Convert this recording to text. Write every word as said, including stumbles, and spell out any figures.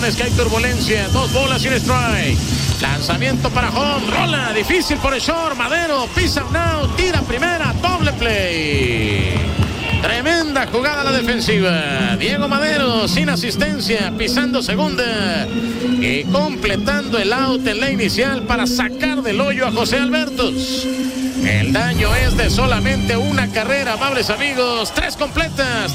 es que hay turbulencia. Dos bolas y un strike. Lanzamiento para home. Rola. Difícil por el short. Madero. Pisa un out. Tira primera. Doble play. Tremenda jugada a la defensiva. Diego Madero sin asistencia, pisando segunda y completando el out en la inicial para sacar del hoyo a José Albertos. El daño es de solamente una carrera, amables amigos. Tres completas.